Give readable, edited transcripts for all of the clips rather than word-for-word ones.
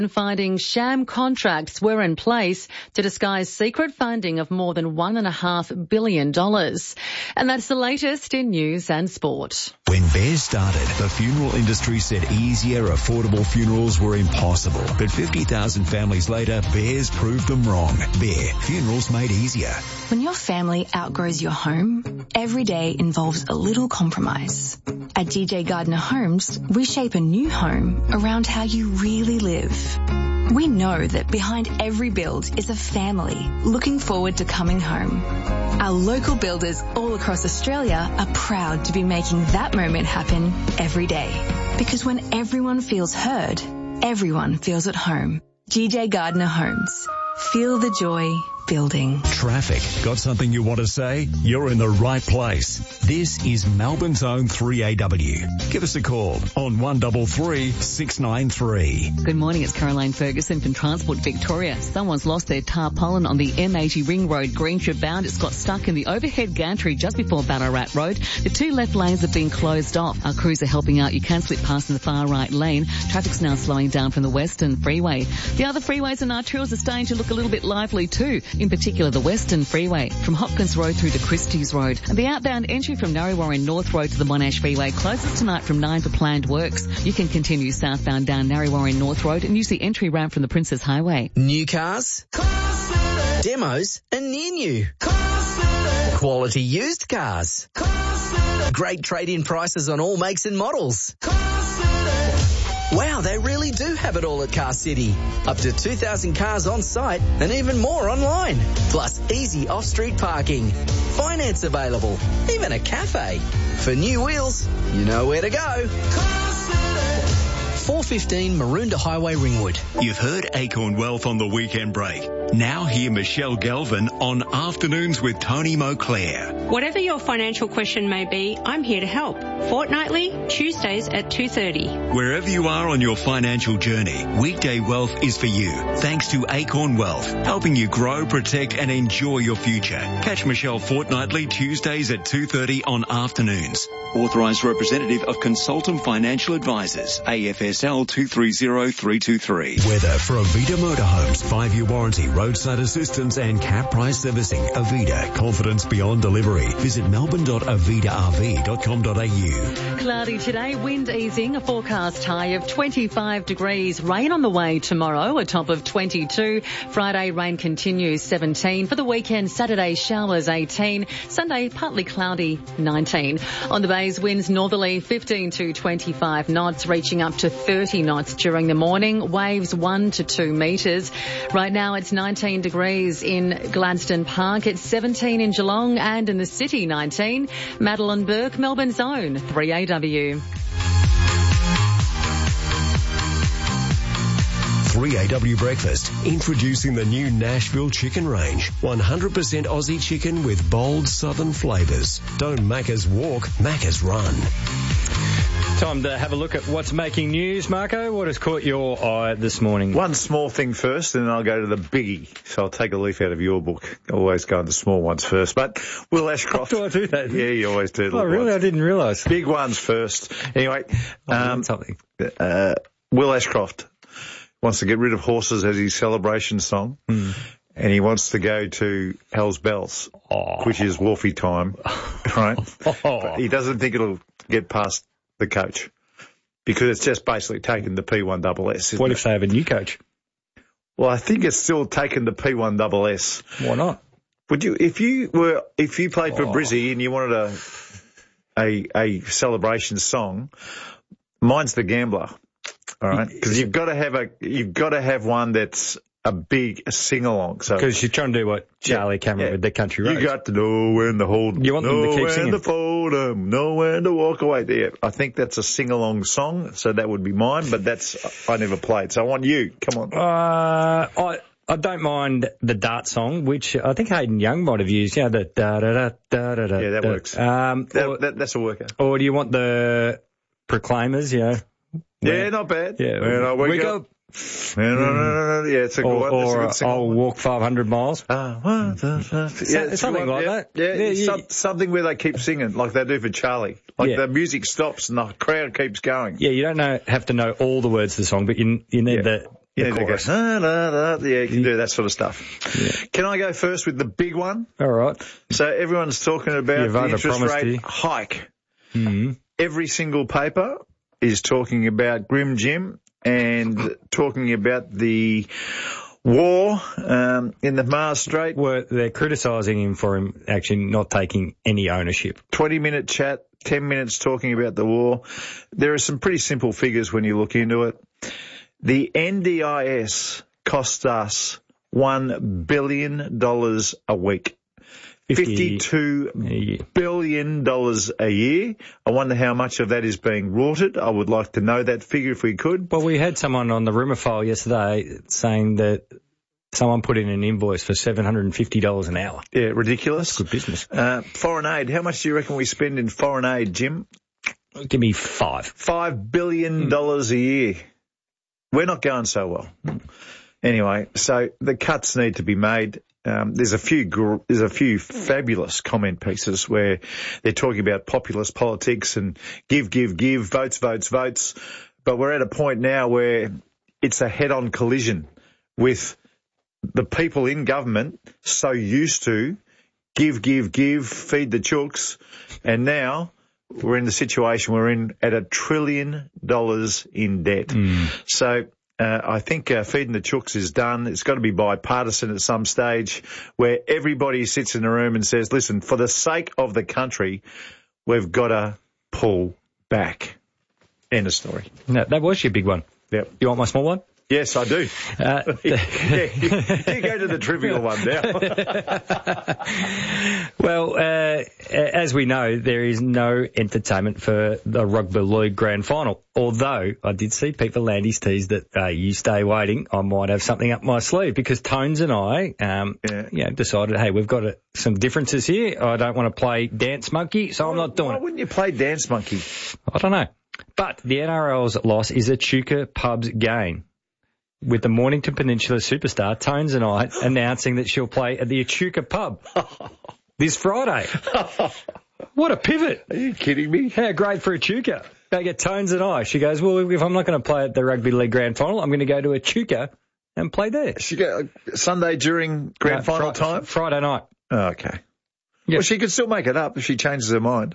finding sham contracts were in place to disguise secret funding of more than $1.5 billion. And that's the latest in news and sport. When Bears started, the funeral industry said easier, affordable funerals were impossible. But 50,000 families later, Bears proved them wrong. Bear, funerals made easier. When your family outgrows your home, every day involves a little compromise. At DJ Gardner Homes, we shape a new home around how you really live. We know that behind every build is a family looking forward to coming home. Our local builders all across Australia are proud to be making that moment happen every day. Because when everyone feels heard, everyone feels at home. DJ Gardner Homes. Feel the joy building. Traffic. Got something you want to say? You're in the right place. This is Melbourne's own 3AW. Give us a call on 133 693. Good morning, it's Caroline Ferguson from Transport Victoria. Someone's lost their tarpaulin on the M80 Ring Road Greenshire bound. It's got stuck in the overhead gantry just before Ballarat Road. The two left lanes have been closed off. Our crews are helping out. You can slip past in the far right lane. Traffic's now slowing down from the Western Freeway. The other freeways and arterials are starting to look a little bit lively too. In particular, the Western Freeway from Hopkins Road through to Christie's Road. And the outbound entry from Narrewarren North Road to the Monash Freeway closes tonight from 9 for planned works. You can continue southbound down Narrewarren North Road and use the entry ramp from the Princess Highway. New cars, demos and near new. Quality used cars. Great trade-in prices on all makes and models. Wow, they really do have it all at Car City. Up to 2,000 cars on site and even more online. Plus easy off-street parking. Finance available. Even a cafe. For new wheels, you know where to go. 415 Maroondah Highway, Ringwood. You've heard Acorn Wealth on the weekend break. Now hear Michelle Galvin on Afternoons with Tony Moclair. Whatever your financial question may be, I'm here to help. Fortnightly, Tuesdays at 2:30. Wherever you are on your financial journey, Weekday Wealth is for you. Thanks to Acorn Wealth, helping you grow, protect and enjoy your future. Catch Michelle fortnightly Tuesdays at 2:30 on Afternoons. Authorised representative of Consultant Financial Advisors, AFSL 230323. Weather for Avita Motorhomes, 5-year warranty, roadside assistance and cap price servicing. Avita, confidence beyond delivery. Visit melbourne.avitarv.com.au. Cloudy today, wind easing, a forecast high of 25 degrees. Rain on the way tomorrow, a top of 22. Friday, rain continues, 17. For the weekend, Saturday, showers, 18. Sunday, partly cloudy, 19. On the Bay's winds northerly, 15 to 25 knots, reaching up to 30 knots during the morning. Waves 1 to 2 metres. Right now, it's 19 degrees in Gladstone Park. It's 17 in Geelong and in the city, 19. Madeline Burke, Melbourne's own 3AW. 3AW Breakfast, introducing the new Nashville Chicken Range. 100% Aussie chicken with bold southern flavours. Don't Macca's walk, Macca's run. Time to have a look at what's making news. Marco, what has caught your eye this morning? One small thing first, and then I'll go to the biggie. So I'll take a leaf out of your book. I always go on the small ones first. But Will Ashcroft... Do I do that? Yeah, you always do. Oh, really? I didn't realise. Big ones first. Anyway, something. Will Ashcroft wants to get rid of horses as his celebration song. And he wants to go to Hell's Bells, which is Wolfie time, right? But he doesn't think it'll get past the coach because it's just basically taken the P1SS. What if they have a new coach? Well, I think it's still taken the P1SS. Why not? Would you, if you played for Brizzy and you wanted a celebration song, mine's The Gambler. All right, because you've got to have one that's a big sing-along. So because you're trying to do what Charlie Cameron with the country roads. You got to know when to hold, you want them to keep singing. Know when to fold 'em, know when to walk away. There, I think that's a sing-along song, so that would be mine. But I never played, so I want you. Come on. I don't mind the Dart song, which I think Hayden Young might have used. Yeah, the da da da da da da. Yeah, that works. That's a worker. Or do you want the Proclaimers? Yeah. Yeah, not bad. Yeah, we go. No. Yeah, it's a good one. Or I'll walk 500 miles. Something like that. Yeah, something where they keep singing like they do for Charlie. Like the music stops and the crowd keeps going. Yeah, you don't have to know all the words of the song, but you need You need to go, you can do that sort of stuff. Yeah. Can I go first with the big one? All right. So everyone's talking about the interest rate hike. Mm-hmm. Every single paper is talking about Grim Jim and talking about the war in the Mars Strait. Well, they're criticising him for him actually not taking any ownership. 20-minute chat, 10 minutes talking about the war. There are some pretty simple figures when you look into it. The NDIS costs us $1 billion a week. $52 billion a year. I wonder how much of that is being rorted. I would like to know that figure if we could. Well, we had someone on the rumour file yesterday saying that someone put in an invoice for $750 an hour. Yeah, ridiculous. That's good business. Foreign aid. How much do you reckon we spend in foreign aid, Jim? Give me $5 billion a year. We're not going so well. Anyway, so the cuts need to be made. There's a few fabulous comment pieces where they're talking about populist politics and give, votes. But we're at a point now where it's a head-on collision with the people in government so used to give, feed the chooks, and now we're in the situation we're in at $1 trillion in debt. So I think feeding the chooks is done. It's got to be bipartisan at some stage where everybody sits in a room and says, listen, for the sake of the country, we've got to pull back. End of story. No, that was your big one. Yep. You want my small one? Yes, I do. You go to the trivial one now. Well, as we know, there is no entertainment for the Rugby League Grand Final. Although I did see Pete V'landys tease that you stay waiting, I might have something up my sleeve because Tones and I, decided, hey, we've got some differences here. I don't want to play Dance Monkey, so I'm not doing it. Why wouldn't you play Dance Monkey? I don't know. But the NRL's loss is Echuca Pub's gain, with the Mornington Peninsula superstar, Tones and I, announcing that she'll play at the Echuca Pub this Friday. What a pivot. Are you kidding me? How great for Echuca. They get Tones and I. She goes, well, if I'm not going to play at the Rugby League Grand Final, I'm going to go to Echuca and play there. She go Sunday during Grand Final time? Friday night. Oh, okay. Yep. Well, she could still make it up if she changes her mind.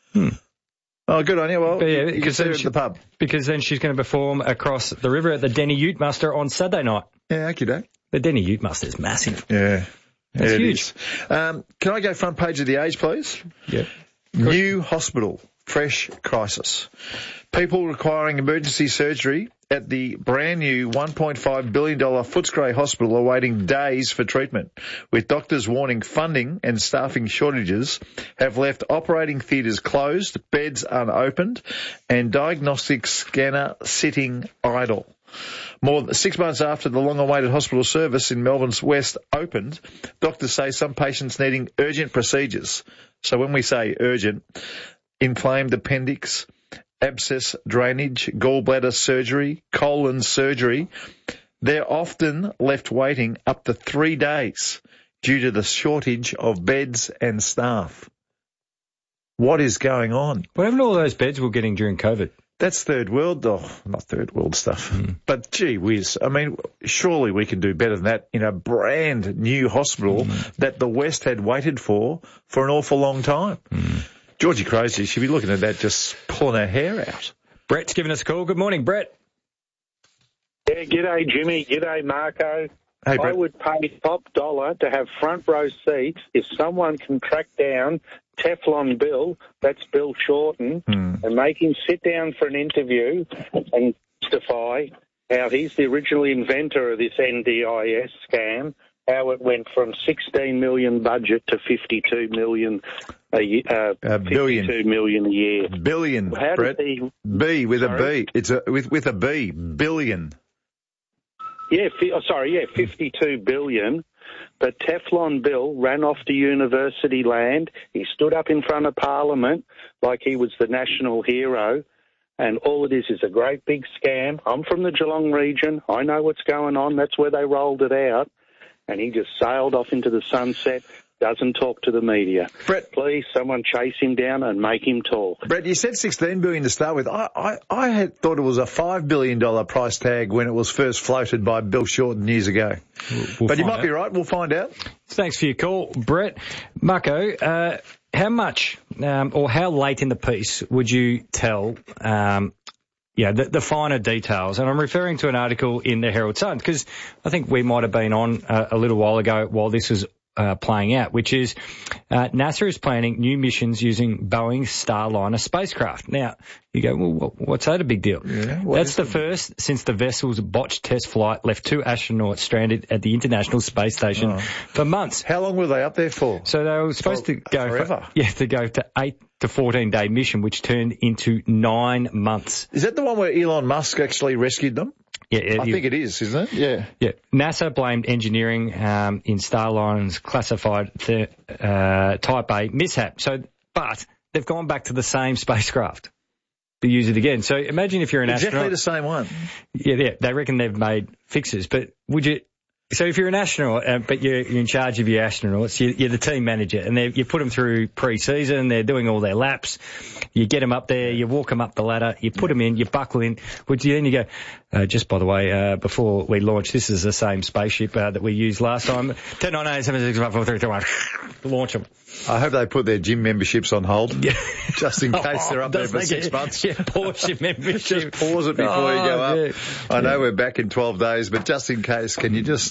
Oh, good on you. Well, you can see her at the pub. Because then she's going to perform across the river at the Denny Ute Muster on Saturday night. Yeah, okay. The Denny Ute Muster is massive. Yeah. It's huge. Can I go front page of The Age, please? Yeah. New hospital, fresh crisis. People requiring emergency surgery at the brand new $1.5 billion Footscray Hospital are waiting days for treatment, with doctors warning funding and staffing shortages have left operating theatres closed, beds unopened, and diagnostic scanner sitting idle. More than 6 months after the long-awaited hospital service in Melbourne's West opened, doctors say some patients needing urgent procedures. So when we say urgent, inflamed appendix, abscess drainage, gallbladder surgery, colon surgery, they're often left waiting up to 3 days due to the shortage of beds and staff. What is going on? What happened to all those beds we're getting during COVID? That's third world, not third world stuff. But gee whiz, I mean, surely we can do better than that in a brand new hospital that the West had waited for an awful long time. Georgie Crozier should be looking at that, just pulling her hair out. Brett's giving us a call. Good morning, Brett. Yeah, g'day, Jimmy. G'day, Marco. Hey, Brett. I would pay top dollar to have front row seats if someone can track down Teflon Bill, that's Bill Shorten, and make him sit down for an interview and justify how he's the original inventor of this NDIS scam, how it went from 16 million budget to 52 million a year, billion. 52 million a year. Billion, How Brett. did he... B with Sorry? a B. It's with a B. Billion. Yeah, 52 billion. But Teflon Bill ran off to university land. He stood up in front of Parliament like he was the national hero. And all it is a great big scam. I'm from the Geelong region. I know what's going on. That's where they rolled it out. And he just sailed off into the sunset. doesn't talk to the media. Brett, please, someone chase him down and make him talk. Brett, you said $16 billion to start with. I had thought it was a $5 billion price tag when it was first floated by Bill Shorten years ago. But you might be right. We'll find out. Thanks for your call, Brett. Marco, how much or how late in the piece would you tell the finer details? And I'm referring to an article in the Herald Sun, because I think we might have been on a little while ago while this was playing out, which is NASA is planning new missions using Boeing's Starliner spacecraft. Now, you go, well, what's that a big deal? Yeah, that's the first since the vessel's botched test flight left 2 astronauts stranded at the International Space Station for months. How long were they up there for? So they were supposed to go forever. to go to 8 to 14-day mission, which turned into 9 months. Is that the one where Elon Musk actually rescued them? Yeah, I think it is, isn't it? Yeah. NASA blamed engineering in Starliner's classified Type A mishap. But they've gone back to the same spacecraft to use it again. So imagine if you're an astronaut. Exactly the same one. Yeah, they reckon they've made fixes. But would you? So if you're an astronaut, but you're in charge of your astronauts, you're the team manager, and you put them through pre-season, they're doing all their laps, you get them up there, you walk them up the ladder, you put them in, you buckle in, then you go, just by the way, before we launch, this is the same spaceship that we used last time, 10, 9, 8, 7, 6, 5, 4, 3, 2, 1, launch them. I hope they put their gym memberships on hold, just in case they're up there for 6 months. Yeah, pause your membership. Just pause it before you go up. Yeah. I know we're back in 12 days, but just in case, can you just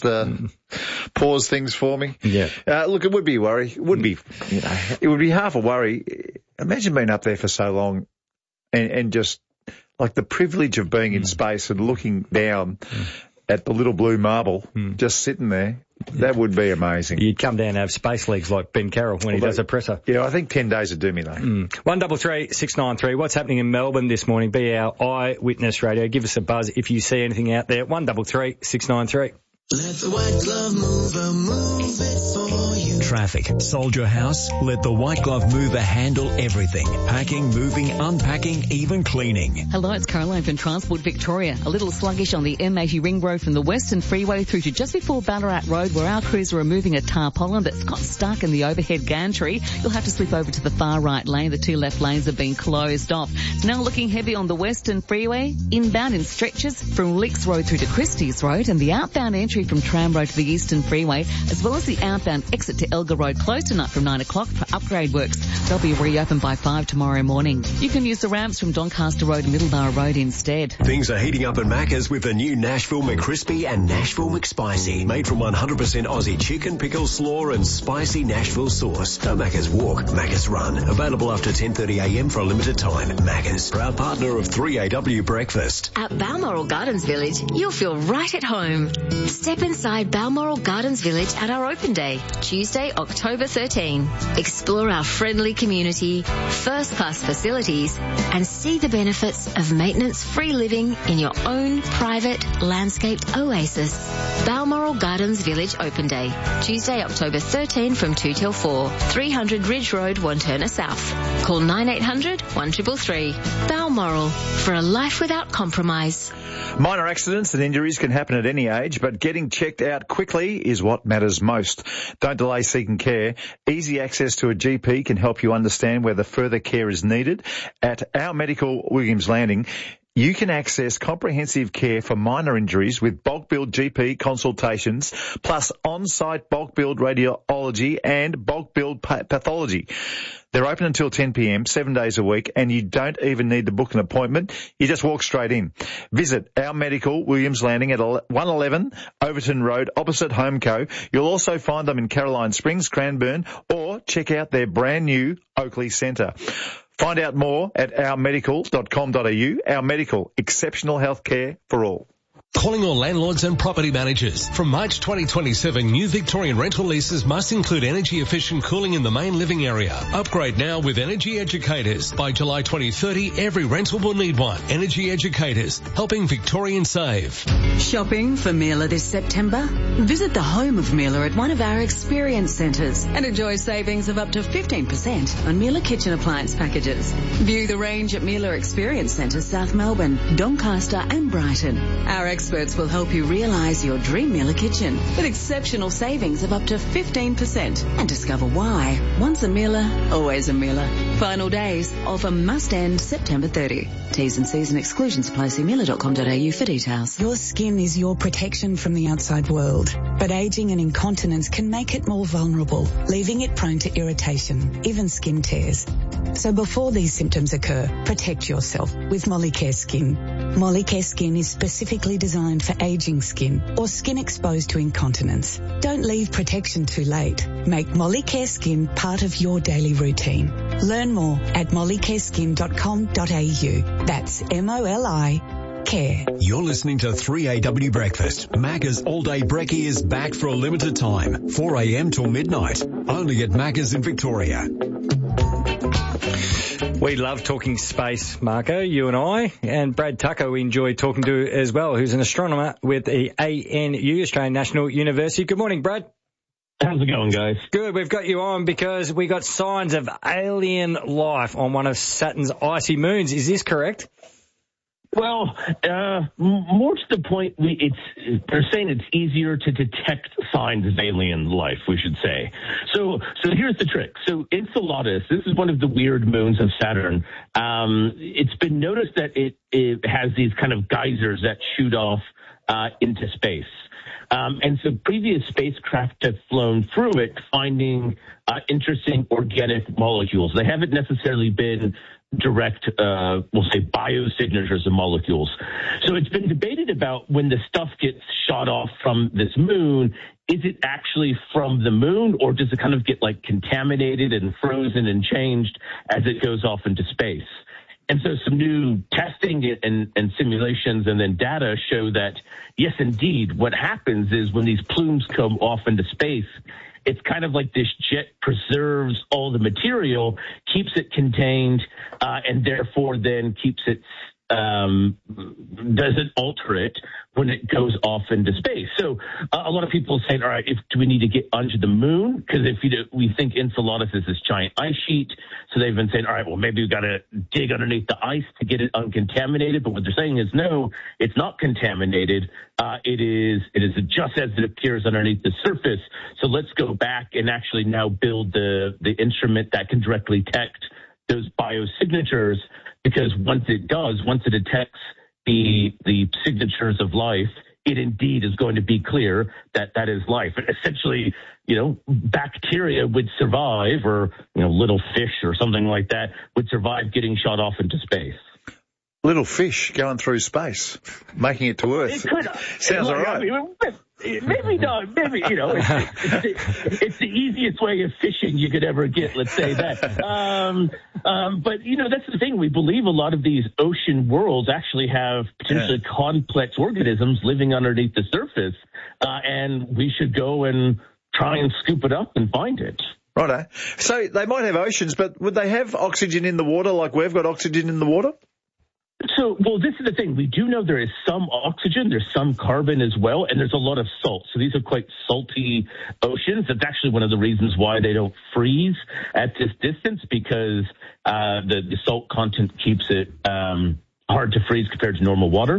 pause things for me? Yeah. Look, it would be a worry. It would be, it would be half a worry. Imagine being up there for so long and just like the privilege of being in space and looking down at the little blue marble, just sitting there. That would be amazing. You'd come down and have space legs like Ben Carroll when he does a presser. Yeah, I think 10 days would do me, though. 133 693. What's happening in Melbourne this morning? Be our eyewitness radio. Give us a buzz if you see anything out there. 133 693. Let the White Glove Mover move it for you. Traffic. Sold your house? Let the White Glove Mover handle everything. Packing, moving, unpacking, even cleaning. Hello, it's Caroline from Transport Victoria. A little sluggish on the M80 ring road from the Western Freeway through to just before Ballarat Road, where our crews are removing a tarpaulin that's got stuck in the overhead gantry. You'll have to slip over to the far right lane. The 2 left lanes have been closed off. It's now looking heavy on the Western Freeway, inbound in stretches from Licks Road through to Christie's Road, and the outbound entry from Tram Road to the Eastern Freeway, as well as the outbound exit to Elgar Road closed tonight from 9 o'clock for upgrade works. They'll be reopened by 5 tomorrow morning. You can use the ramps from Doncaster Road and Middleborough Road instead. Things are heating up at Macca's with the new Nashville McCrispy and Nashville McSpicy, made from 100% Aussie chicken, pickle, slaw and spicy Nashville sauce. No Macca's walk, Macca's run. Available after 10:30am for a limited time. Macca's, proud partner of 3AW Breakfast. At Balmoral Gardens Village, you'll feel right at home. Step inside Balmoral Gardens Village at our open day, Tuesday, October 13. Explore our friendly community, first-class facilities, and see the benefits of maintenance-free living in your own private landscaped oasis. Balmoral Gardens Village Open Day, Tuesday, October 13 from 2 till 4, 300 Ridge Road, Wantirna South. Call 9800 1333. Balmoral, for a life without compromise. Minor accidents and injuries can happen at any age, but getting checked out quickly is what matters most. Don't delay seeking care. Easy access to a GP can help you understand whether further care is needed. At Our Medical Williams Landing, you can access comprehensive care for minor injuries with bulk billed GP consultations, plus on-site bulk billed radiology and bulk billed pathology. They're open until 10 p.m, 7 days a week, and you don't even need to book an appointment. You just walk straight in. Visit Our Medical Williams Landing at 111 Overton Road, opposite Homeco. You'll also find them in Caroline Springs, Cranbourne, or check out their brand new Oakley Centre. Find out more at ourmedical.com.au. Our Medical, exceptional healthcare for all. Calling all landlords and property managers. From March 2027, new Victorian rental leases must include energy-efficient cooling in the main living area. Upgrade now with Energy Educators. By July 2030, every rental will need one. Energy Educators, helping Victorians save. Shopping for Miele this September? Visit the home of Miele at one of our experience centres and enjoy savings of up to 15% on Miele kitchen appliance packages. View the range at Miele Experience Centre, South Melbourne, Doncaster and Brighton. Our experts will help you realise your dream Miller kitchen with exceptional savings of up to 15%. And discover why. Once a Miller, always a Miller. Final days. Offer must end September 30. T's and C's and exclusions apply. See miller.com.au for details. Your skin is your protection from the outside world, but ageing and incontinence can make it more vulnerable, leaving it prone to irritation, even skin tears. So before these symptoms occur, protect yourself with Molicare Skin. Molicare Skin is specifically designed for aging skin or skin exposed to incontinence. Don't leave protection too late. Make Molicare Skin part of your daily routine. Learn more at mollicareskin.com.au. That's MOLI Care. You're listening to 3AW Breakfast. Macca's All Day Brekkie is back for a limited time, 4 a.m. till midnight. Only at Macca's in Victoria. We love talking space, Marco, you and I, and Brad Tucker we enjoy talking to as well, who's an astronomer with the ANU, Australian National University. Good morning, Brad. How's it going, guys? Good. We've got you on because we got signs of alien life on one of Saturn's icy moons. Is this correct? Well, more to the point, they're saying it's easier to detect signs of alien life, we should say. So here's the trick. So Enceladus, this is one of the weird moons of Saturn. It's been noticed that it has these kind of geysers that shoot off into space. And so previous spacecraft have flown through it, finding interesting organic molecules. They haven't necessarily been direct, we'll say, biosignatures of molecules. So it's been debated about when the stuff gets shot off from this moon, is it actually from the moon, or does it kind of get like contaminated and frozen and changed as it goes off into space? And so some new testing and simulations and then data show that, yes, indeed, what happens is when these plumes come off into space, it's kind of like this jet preserves all the material, keeps it contained, and therefore then keeps it, doesn't alter it when it goes off into space. So a lot of people saying, all right, do we need to get under the moon? Because we think Enceladus is this giant ice sheet. So they've been saying, all right, well, maybe we've got to dig underneath the ice to get it uncontaminated. But what they're saying is, no, it's not contaminated. It is just as it appears underneath the surface. So let's go back and actually now build the instrument that can directly detect those biosignatures, because once it detects the signatures of life, it indeed is going to be clear that that is life. And essentially, bacteria would survive, or, little fish or something like that would survive getting shot off into space. Little fish going through space, making it to Earth. It could. Sounds all right. Maybe not. Maybe, it's the easiest way of fishing you could ever get, let's say that. But, that's the thing. We believe a lot of these ocean worlds actually have potentially complex organisms living underneath the surface, and we should go and try and scoop it up and find it. Righto. So they might have oceans, but would they have oxygen in the water like we've got oxygen in the water? So, this is the thing. We do know there is some oxygen, there's some carbon as well, and there's a lot of salt. So these are quite salty oceans. That's actually one of the reasons why they don't freeze at this distance, because the salt content keeps it hard to freeze compared to normal water.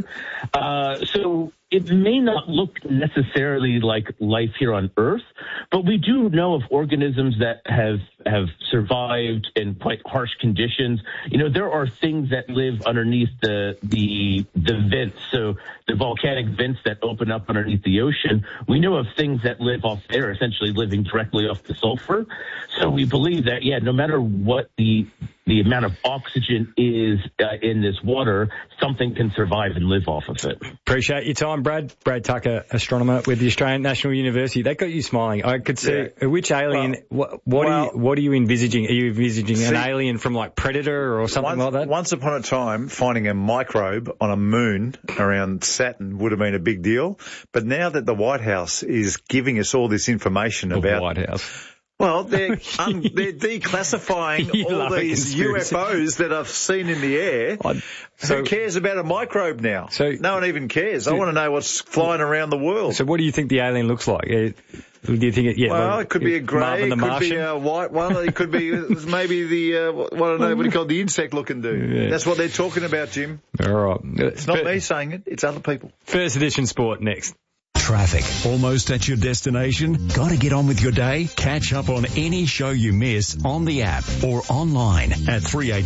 So it may not look necessarily like life here on Earth, but we do know of organisms that have survived in quite harsh conditions. There are things that live underneath the vents, so the volcanic vents that open up underneath the ocean. We know of things that live off there, essentially living directly off the sulfur. So we believe that, no matter what the amount of oxygen is in this water, something can survive and live off of it. Appreciate your time, Brad. Brad Tucker, astronomer with the Australian National University. That got you smiling. I could see which alien. What are you envisaging? Are you envisaging an alien from like Predator or something like that? Once upon a time, finding a microbe on a moon around Saturn would have been a big deal. But now that the White House is giving us all this information about the White House. Well, they're declassifying all these UFOs that I've seen in the air. Who cares about a microbe now? No one even cares. I want to know what's flying around the world. So what do you think the alien looks like? Do you think it? Yeah. Well, it could be a grey, it could be a white one, it could be maybe the what do you call the insect-looking dude. Yeah. That's what they're talking about, Jim. All right. It's not me saying it; it's other people. First Edition Sport next. Traffic. Almost at your destination? Got to get on with your day? Catch up on any show you miss on the app or online at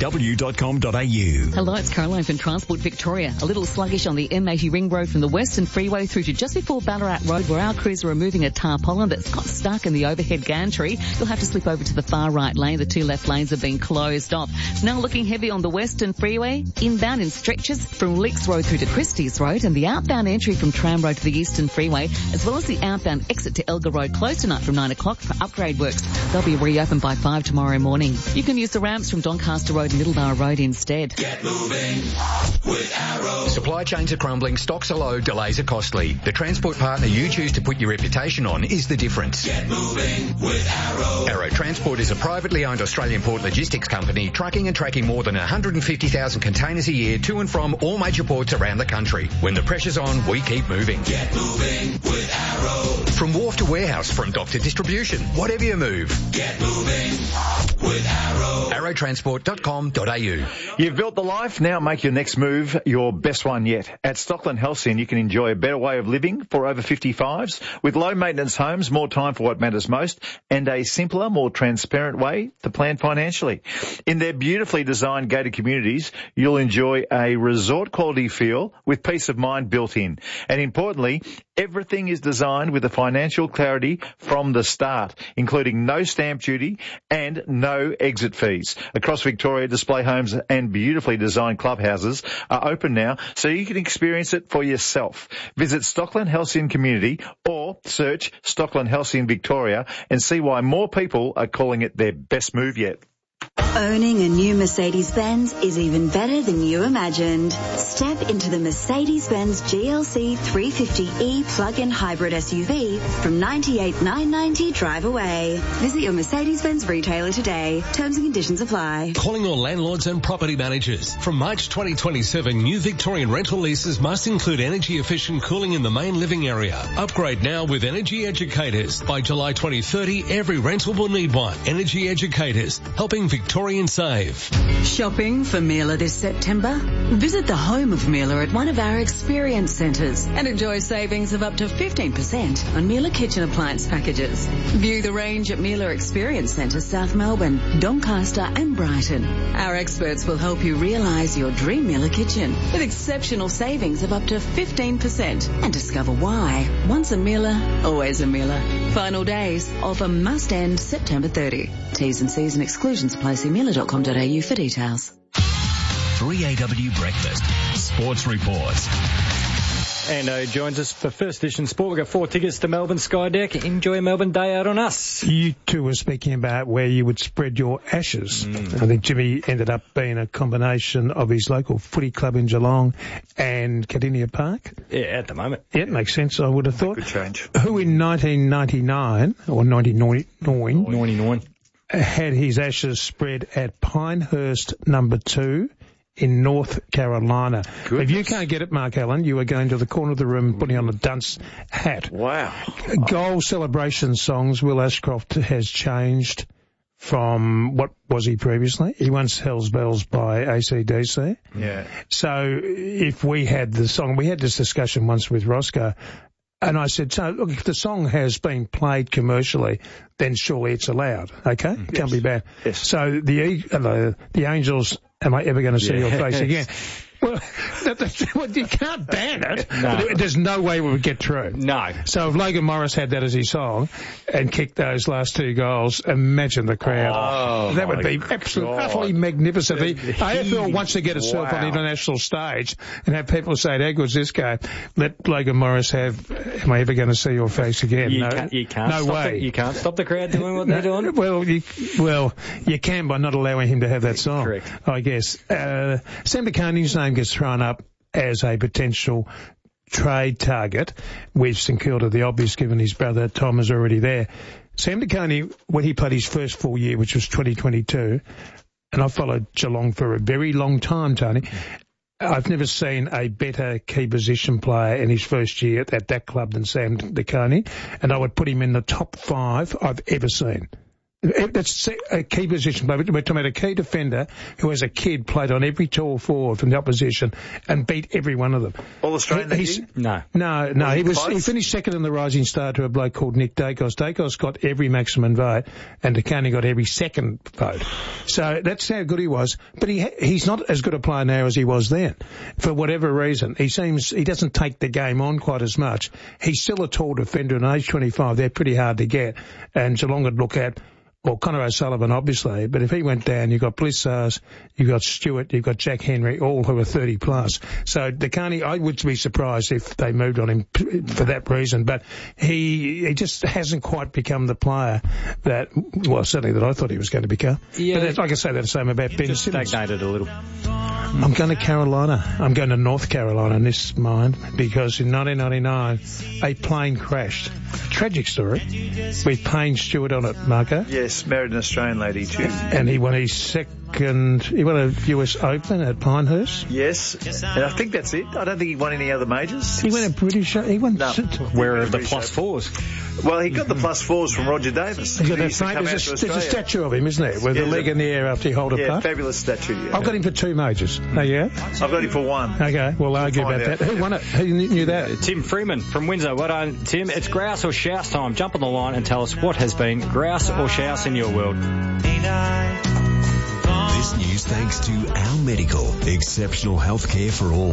3aw.com.au. Hello, it's Caroline from Transport Victoria. A little sluggish on the M80 Ring Road from the Western Freeway through to just before Ballarat Road, where our crews are removing a tarpaulin that's got stuck in the overhead gantry. You'll have to slip over to the far right lane. The two left lanes have been closed off. It's now looking heavy on the Western Freeway, inbound in stretches from Leaks Road through to Christie's Road, and the outbound entry from Tram Road to the Eastern Freeway, as well as the outbound exit to Elgar Road closed tonight from 9 o'clock for upgrade works. They'll be reopened by 5 tomorrow morning. You can use the ramps from Doncaster Road and Middleborough Road instead. Get moving with Arrow. Supply chains are crumbling, stocks are low, delays are costly. The transport partner you choose to put your reputation on is the difference. Get moving with Arrow. Arrow Transport is a privately owned Australian port logistics company trucking and tracking more than 150,000 containers a year to and from all major ports around the country. When the pressure's on, we keep moving. Get moving with Arrow. From wharf to warehouse, from dock to distribution, whatever you move. Get moving with Arrow. Arrowtransport.com.au. You've built the life, now make your next move your best one yet. At Stockland Halcyon, you can enjoy a better way of living for over 55s with low maintenance homes, more time for what matters most, and a simpler, more transparent way to plan financially. In their beautifully designed gated communities, you'll enjoy a resort quality feel with peace of mind built in. And importantly, everything is designed with the financial clarity from the start, including no stamp duty and no exit fees. Across Victoria, display homes and beautifully designed clubhouses are open now, so you can experience it for yourself. Visit Stockland Halcyon Community or search Stockland Halcyon Victoria and see why more people are calling it their best move yet. Owning a new Mercedes-Benz is even better than you imagined. Step into the Mercedes-Benz GLC 350e plug-in hybrid SUV from $98,990 drive away. Visit your Mercedes-Benz retailer today. Terms and conditions apply. Calling all landlords and property managers. From March 2027, new Victorian rental leases must include energy-efficient cooling in the main living area. Upgrade now with Energy Educators. By July 2030, every rental will need one. Energy Educators, helping Victorians save. Shopping for Miele this September? Visit the home of Miele at one of our experience centres and enjoy savings of up to 15% on Miele kitchen appliance packages. View the range at Miele Experience Centre, South Melbourne, Doncaster and Brighton. Our experts will help you realise your dream Miele kitchen with exceptional savings of up to 15% and discover why. Once a Miele, always a Miele. Final days. Offer must end September 30. T's and C's and exclusions apply. See miele.com.au for details. 3AW Breakfast. Sports Report. Ando joins us for First Edition Sport. We've got 4 tickets to Melbourne Skydeck. Enjoy a Melbourne day out on us. You two were speaking about where you would spread your ashes. I think Jimmy ended up being a combination of his local footy club in Geelong and Cardinia Park. Yeah, at the moment. Yeah, it makes sense, I would have thought. Good change. Who in 1999, or 1999, had his ashes spread at Pinehurst number 2 in North Carolina. Goodness. If you can't get it, Mark Allen, you are going to the corner of the room putting on a dunce hat. Wow. Goal celebration songs, Will Ashcroft has changed from what was he previously? He once Hells Bells by AC/DC. Yeah. So if we had the song, we had this discussion once with Roscoe, and I said, so look, if the song has been played commercially, then surely it's allowed, okay? It can't be bad. Yes. So the Angels, am I ever going to see your face again? Well, you can't ban it. No. There's no way we would get through. No. So if Logan Morris had that as his song and kicked those last 2 goals, imagine the crowd. Oh, that would be absolutely, utterly magnificent. The AFL wants to get itself on the international stage and have people say, how good's this game? Let Logan Morris have, am I ever going to see your face again? You can't. No stop way. You can't stop the crowd doing what they're doing. Well, you can by not allowing him to have that song. Correct. I guess. Sam McCartney's name gets thrown up as a potential trade target with St Kilda, the obvious, given his brother Tom is already there. Sam McCartney, when he played his first full year, which was 2022, and I followed Geelong for a very long time, Tony, I've never seen a better key position player in his first year at that club than Sam De Koning, and I would put him in the top 5 I've ever seen. That's a key position player. We're talking about a key defender who, as a kid, played on every tall forward from the opposition and beat every one of them. All Australian? No. No. He finished second in the Rising Star to a bloke called Nick Dacos. Dacos got every maximum vote, and De Koning got every second vote. So that's how good he was. But he's not as good a player now as he was then, for whatever reason. He doesn't take the game on quite as much. He's still a tall defender, and age 25, they're pretty hard to get. And Geelong would look at, well, Connor O'Sullivan, obviously, but if he went down, you've got Blissars, you've got Stewart, you've got Jack Henry, all who are 30 plus. So De Koning, I would be surprised if they moved on him for that reason, but he just hasn't quite become the player that, well, certainly that I thought he was going to become. Yeah. But I can say that the same about Ben Simmons. Stagnated a little. I'm going to Carolina. I'm going to North Carolina in this mind, because in 1999, a plane crashed. Tragic story, with Payne Stewart on it, Marco. Yes, married an Australian lady too. And he won his he won a US Open at Pinehurst. Yes, and I think that's it. I don't think he won any other majors. He won a British, Where are the plus 4s? Well, he got the plus 4s from Roger Davis. There's a statue of him, isn't there, with the leg in the air after he holed a putt? Fabulous statue, yeah. I've got him for 2 majors. Oh, yeah? I've got him for 1. Okay, we'll argue about that. Who won it? Who knew that? Tim Freeman from Windsor. Well done, Tim. It's grouse or shouse time. Jump on the line and tell us what has been grouse or shouse in your world. This news thanks to Our Medical. Exceptional healthcare for all.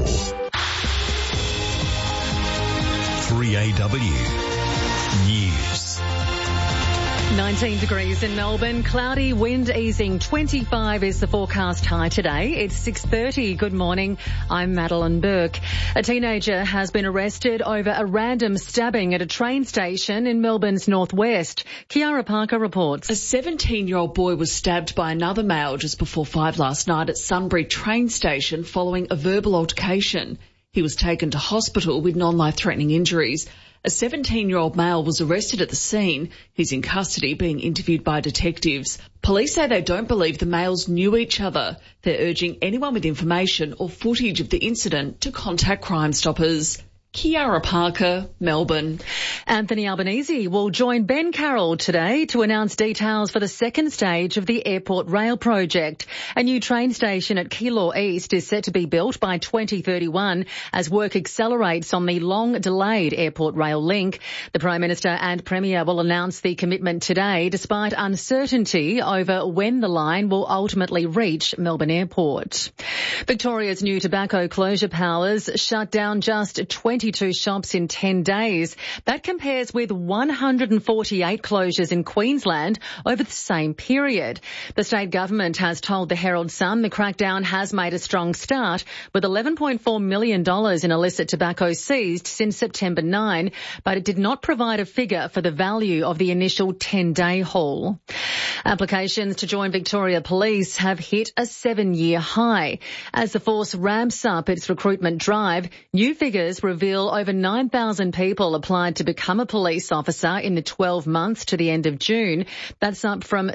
3AW News. 19 degrees in Melbourne, cloudy, wind easing, 25 is the forecast high today. It's 6:30. Good morning, I'm Madeline Burke. A teenager has been arrested over a random stabbing at a train station in Melbourne's northwest. Kiara Parker reports. A 17-year-old boy was stabbed by another male just before 5 last night at Sunbury train station following a verbal altercation. He was taken to hospital with non-life-threatening injuries. A 17-year-old male was arrested at the scene. He's in custody being interviewed by detectives. Police say they don't believe the males knew each other. They're urging anyone with information or footage of the incident to contact Crime Stoppers. Kiara Parker, Melbourne. Anthony Albanese will join Ben Carroll today to announce details for the second stage of the Airport Rail project. A new train station at Keilor East is set to be built by 2031 as work accelerates on the long-delayed Airport Rail link. The Prime Minister and Premier will announce the commitment today, despite uncertainty over when the line will ultimately reach Melbourne Airport. Victoria's new tobacco closure powers shut down just 22 shops in 10 days. That compares with 148 closures in Queensland over the same period. The state government has told the Herald Sun the crackdown has made a strong start, with $11.4 million in illicit tobacco seized since September 9, but it did not provide a figure for the value of the initial 10-day haul. Applications to join Victoria Police have hit a 7-year high. As the force ramps up its recruitment drive, new figures reveal over 9,000 people applied to become a police officer in the 12 months to the end of June. That's up from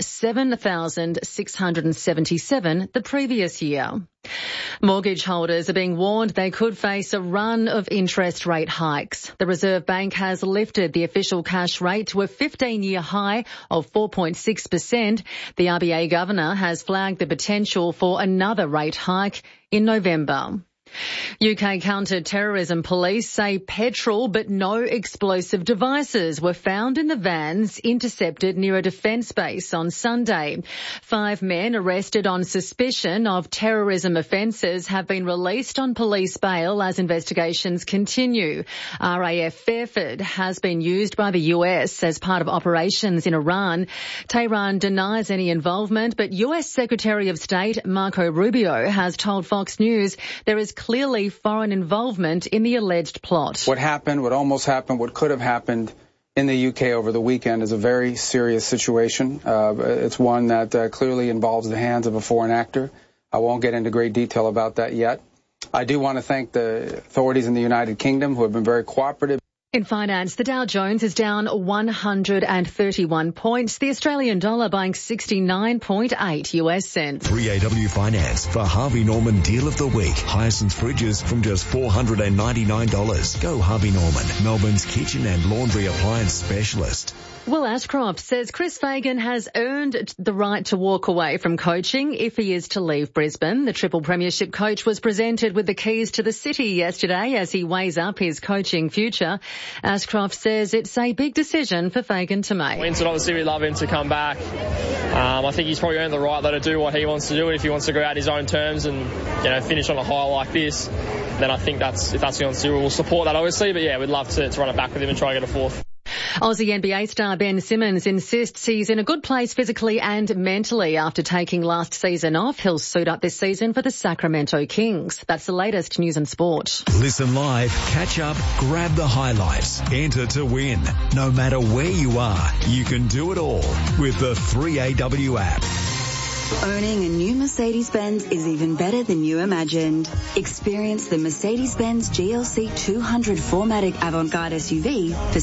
7,677 the previous year. Mortgage holders are being warned they could face a run of interest rate hikes. The Reserve Bank has lifted the official cash rate to a 15-year high of 4.6%. The RBA governor has flagged the potential for another rate hike in November. UK counter-terrorism police say petrol but no explosive devices were found in the vans intercepted near a defence base on Sunday. 5 men arrested on suspicion of terrorism offences have been released on police bail as investigations continue. RAF Fairford has been used by the US as part of operations in Iran. Tehran denies any involvement, but US Secretary of State Marco Rubio has told Fox News there is clearly foreign involvement in the alleged plot. What happened, what almost happened, what could have happened in the UK over the weekend is a very serious situation. It's one that clearly involves the hands of a foreign actor. I won't get into great detail about that yet. I do want to thank the authorities in the United Kingdom who have been very cooperative. In finance, the Dow Jones is down 131 points. The Australian dollar buying 69.8 US cents. 3AW Finance for Harvey Norman Deal of the Week. Hyacinth fridges from just $499. Go Harvey Norman, Melbourne's kitchen and laundry appliance specialist. Will Ashcroft says Chris Fagan has earned the right to walk away from coaching if he is to leave Brisbane. The triple premiership coach was presented with the keys to the city yesterday as he weighs up his coaching future. Ashcroft says it's a big decision for Fagan to make. Winston, obviously we'd love him to come back. I think he's probably earned the right though to do what he wants to do. If he wants to go out his own terms and, finish on a high like this, then I think if that's what he wants to do, we'll support that obviously. But yeah, we'd love to run it back with him and try and get a fourth. Aussie NBA star Ben Simmons insists he's in a good place physically and mentally after taking last season off. He'll suit up this season for the Sacramento Kings. That's the latest news and sport. Listen live, catch up, grab the highlights, enter to win. No matter where you are, you can do it all with the 3AW app. Owning a new Mercedes-Benz is even better than you imagined. Experience the Mercedes-Benz GLC 200 4MATIC Avant-Garde SUV for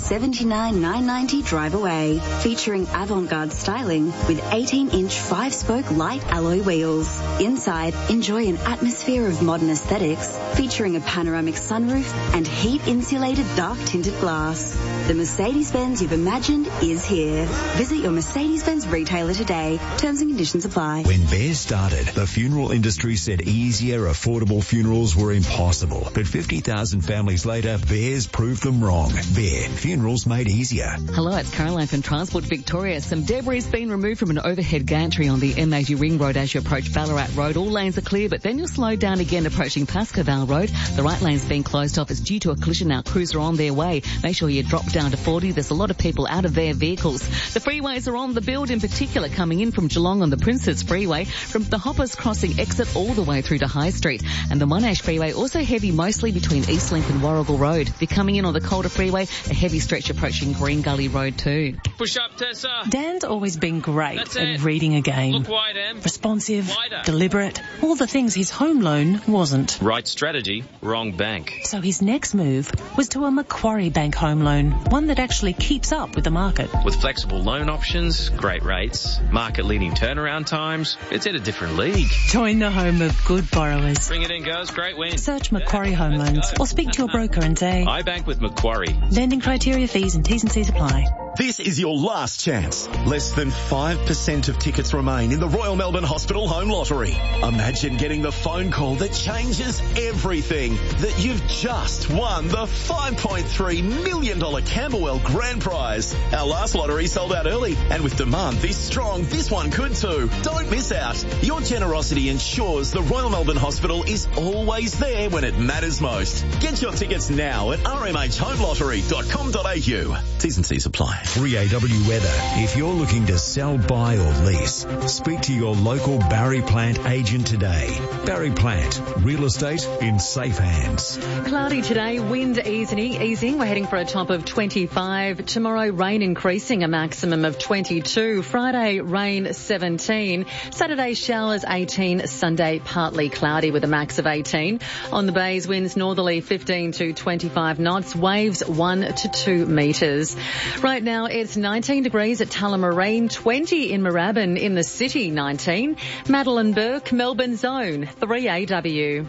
$79,990 drive away. Featuring avant-garde styling with 18-inch 5-spoke light alloy wheels. Inside, enjoy an atmosphere of modern aesthetics featuring a panoramic sunroof and heat-insulated dark tinted glass. The Mercedes-Benz you've imagined is here. Visit your Mercedes-Benz retailer today. Terms and conditions apply. When Bears started, the funeral industry said easier, affordable funerals were impossible. But 50,000 families later, Bears proved them wrong. Bear, funerals made easier. Hello, it's Caroline from Transport Victoria. Some debris has been removed from an overhead gantry on the M80 Ring Road as you approach Ballarat Road. All lanes are clear, but then you'll slow down again approaching Pascoval Road. The right lane's been closed off. It's due to a collision now. Crews are on their way. Make sure you drop down to 40. There's a lot of people out of their vehicles. The freeways are on the build, in particular coming in from Geelong on the Princess Freeway, from the Hoppers Crossing exit all the way through to High Street. And the Monash Freeway also heavy mostly between Eastlink and Warrigal Road. If you're coming in on the Calder Freeway, a heavy stretch approaching Green Gully Road too. Push up, Tessa. Dan's always been great at reading a game. Look wide, Em. Responsive, Wider. deliberate, all the things his home loan wasn't. Right strategy, wrong bank. So his next move was to a Macquarie Bank home loan, one that actually keeps up with the market. With flexible loan options, great rates, market-leading turnaround times, it's at a different league. Join the home of good borrowers. Bring it in, girls. Great win. Search Macquarie Home Loans or speak to your broker and say, I bank with Macquarie. Lending criteria, fees and T's and C's apply. This is your last chance. Less than 5% of tickets remain in the Royal Melbourne Hospital Home Lottery. Imagine getting the phone call that changes everything. That you've just won the $5.3 million Camberwell Grand Prize. Our last lottery sold out early, and with demand this strong, this one could too. Don't miss out. Your generosity ensures the Royal Melbourne Hospital is always there when it matters most. Get your tickets now at rmhhomelottery.com.au. T's and C's apply. 3AW weather. If you're looking to sell, buy or lease, speak to your local Barry Plant agent today. Barry Plant, real estate in safe hands. Cloudy today, wind easing. We're heading for a top of 25. Tomorrow, rain increasing, a maximum of 22. Friday, rain 17. Saturday, showers 18. Sunday, partly cloudy with a max of 18. On the bays, winds northerly 15 to 25 knots, waves 1 to 2 metres. Right now, it's 19 degrees at Tullamarine, 20 in Moorabbin, in the city 19. Madeline Burke, Melbourne Zone, 3AW.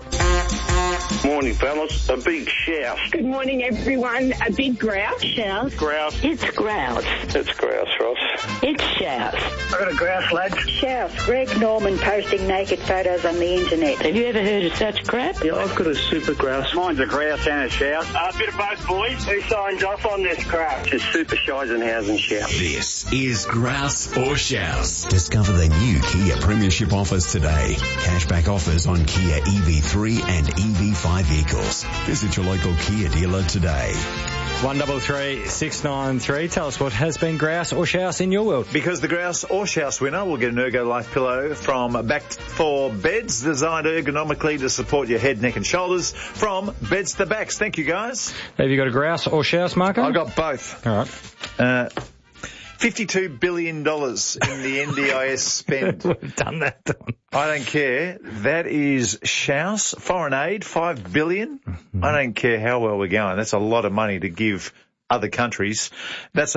Morning, fellas. A big shout. Good morning, everyone. A big grouse. Shout. Grouse. It's grouse. It's grouse, Ross. It's shout. I got a grouse, lads. Shout. Greg Norman posting naked photos on the internet. Have you ever heard of such crap? Yeah, I've got a super grouse. Mine's a grouse and a shout. A bit of both, boys. Who signs off on this crap? It's super Scheisenhausen shout. This is Grouse or Shouts. Discover the new Kia Premiership offers today. Cashback offers on Kia EV3 and EV5 vehicles. Visit your local Kia dealer today. 133 693. Tell us what has been grouse or shouse in your world. Because the grouse or shouse winner will get an Ergo Life pillow from Back for Beds, designed ergonomically to support your head, neck and shoulders from Beds to Backs. Thank you, guys. Have you got a grouse or shouse, Marco? I've got both. All right. $52 billion in the NDIS spend. We've done that, Don. I don't care. That is Schaus. Foreign aid, $5 billion. I don't care how well we're going. That's a lot of money to give other countries. That's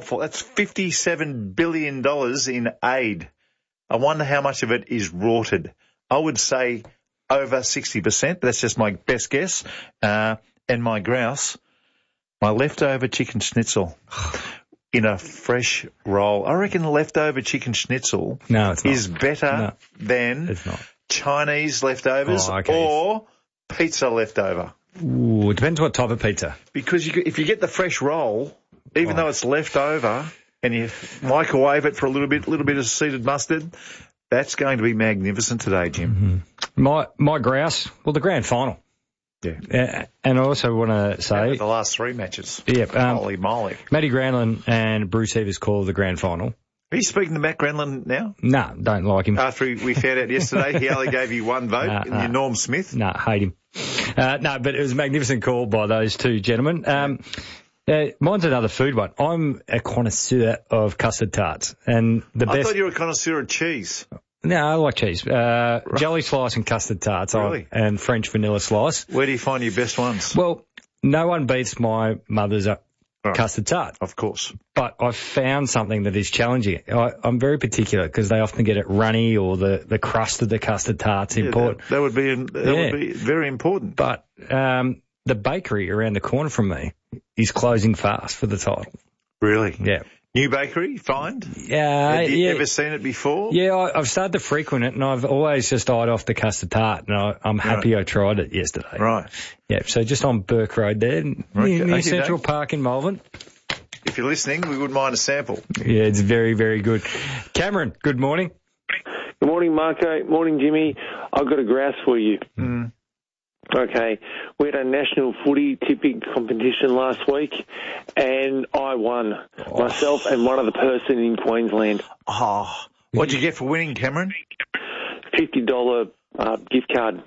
$57 billion in aid. I wonder how much of it is rorted. I would say over 60%. That's just my best guess. And my grouse, my leftover chicken schnitzel in a fresh roll. I reckon leftover chicken schnitzel is better than Chinese leftovers or pizza leftover. Ooh, it depends what type of pizza. Because if you get the fresh roll, even though it's left over, and you microwave it for a little bit of seeded mustard, that's going to be magnificent today, Jim. Mm-hmm. My grouse, well, the grand final. Yeah. And I also want to say... the last three matches. Yeah. Holy moly. Matty Granlund and Bruce Evers call the grand final. Are you speaking to Matt Granlund now? No, don't like him. After we found out yesterday he only gave you one vote, Norm Smith? No, hate him. No, but it was a magnificent call by those two gentlemen. Mine's another food one. I'm a connoisseur of custard tarts. And I thought you were a connoisseur of cheese. No, I like cheese. Jelly slice and custard tarts. Really? And French vanilla slice. Where do you find your best ones? Well, no one beats my mother's custard tart. Of course. But I've found something that is challenging. I'm very particular because they often get it runny or the crust of the custard tart's important. That would be very important. But the bakery around the corner from me is closing fast for the title. Really? Yeah. New bakery, find? Have you ever seen it before? Yeah, I've started to frequent it, and I've always just eyed off the custard tart, and I'm happy I tried it yesterday. Right. Yeah, so just on Burke Road there, near Central Park in Malvern. If you're listening, we wouldn't mind a sample. Yeah, it's very, very good. Cameron, good morning. Good morning, Marco. Morning, Jimmy. I've got a grouse for you. Mm. Okay, we had a national footy tipping competition last week, and I won, myself and one other person in Queensland. Oh, what'd you get for winning, Cameron? $50 gift card.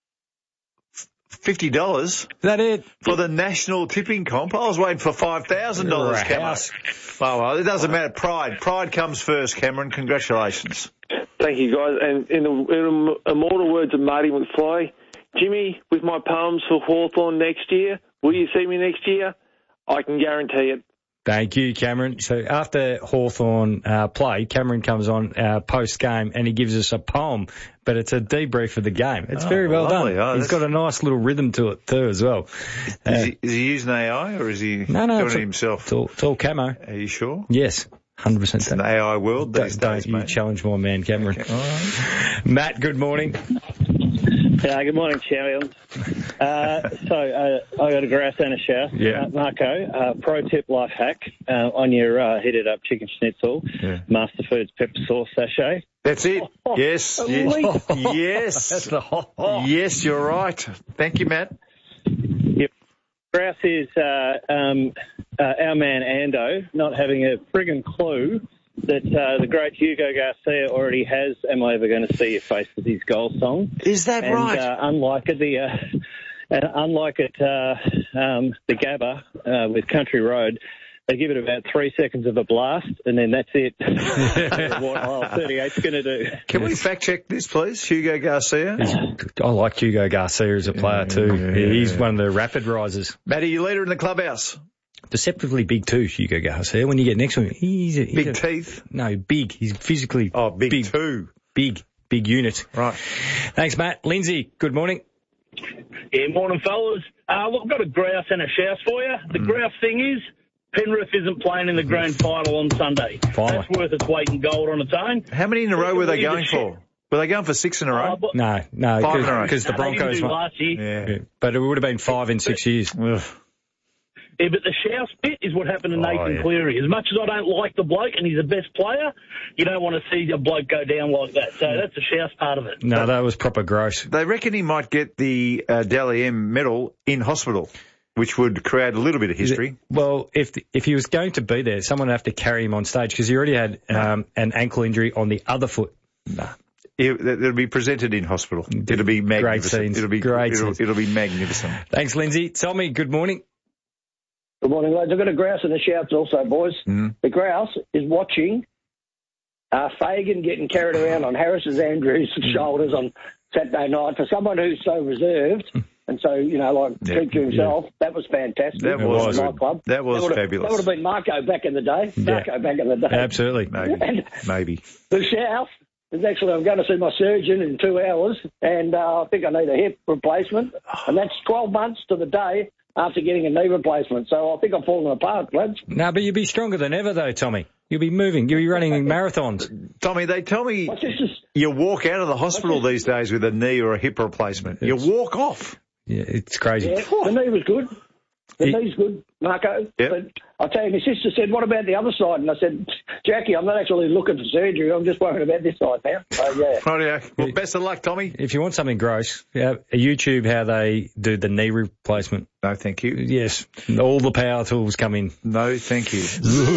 $50? Is that it? For the national tipping comp? I was waiting for $5,000, Cameron. Oh, well, it doesn't matter. Pride comes first, Cameron. Congratulations. Thank you, guys. And in the immortal words of Marty McFly, Jimmy, with my poems for Hawthorn next year, will you see me next year? I can guarantee it. Thank you, Cameron. So after Hawthorn play, Cameron comes on post-game and he gives us a poem, but it's a debrief of the game. It's very well done. Oh, he's got a nice little rhythm to it too as well. Is he using AI or is he doing it himself? It's all camo. Are you sure? Yes. 100%. It's an AI world these days, mate. You challenge my man, Cameron. Okay. All right. Matt, good morning. Good morning, champions. I got a grouse and a shower. Yeah. Marco, pro tip life hack on your heated up chicken schnitzel, Master Foods pepper sauce sachet. That's it. Yes. Yes. Yes, you're right. Thank you, Matt. Yep. Grouse is our man Ando not having a friggin' clue that the great Hugo Garcia already has Am I Ever Going to See Your Face as his goal song. Is that right? Unlike the Gabba with Country Road, they give it about 3 seconds of a blast, and then that's it. What Aisle 38's going to do. Can we fact check this, please? Hugo Garcia? I like Hugo Garcia as a player too. Yeah, he's one of the rapid risers. Matty, you leader in the clubhouse. Deceptively big too, Hugo Garcia. When you get next to him, he's big teeth. No, big. He's physically big too. Big unit. Right. Thanks, Matt. Lindsay, good morning. Yeah, morning, fellas. Look, I've got a grouse and a shouse for you. The grouse thing is, Penrith isn't playing in the grand final on Sunday. Finally. That's worth its weight in gold on its own. How many in a row were they going for? Were they going for 6 in a row? No, 5 in a row. Because the Broncos won last year. Yeah. But it would have been 5 in 6 years. Yeah, but the shouse bit is what happened to Nathan Cleary. As much as I don't like the bloke and he's the best player, you don't want to see a bloke go down like that. So that's the shouse part of it. No, that was proper gross. They reckon he might get the Dally M medal in hospital, which would create a little bit of history. Well, if he was going to be there, someone would have to carry him on stage because he already had an ankle injury on the other foot. It'll be presented in hospital. It'll be magnificent. Great scenes. It'll be magnificent. Thanks, Lindsay. Tell me, good morning. Good morning, lads. I've got a grouse in the shouts also, boys. The grouse is watching Fagan getting carried around on Harris's Andrews' shoulders on Saturday night. For someone who's so reserved and so, keep to himself, that was fantastic. That was nightclub. That was fabulous. That would have been Marco back in the day. Absolutely. Maybe. The South is actually, I'm going to see my surgeon in 2 hours, and I think I need a hip replacement, and that's 12 months to the day after getting a knee replacement. So I think I'm falling apart, lads. No, but you'll be stronger than ever, though, Tommy. You'll be moving. You'll be running marathons. Tommy, they tell me you walk out of the hospital these days with a knee or a hip replacement. You walk off. Yeah, it's crazy. Yeah, the knee was good. The knee's good, Marco. Yep. But I'll tell you, my sister said, what about the other side? And I said, Jackie, I'm not actually looking for surgery. I'm just worried about this side now. So, yeah. Rightio. Well, best of luck, Tommy. If you want something gross, YouTube how they do the knee replacement. No, thank you. Yes. All the power tools come in. No, thank you.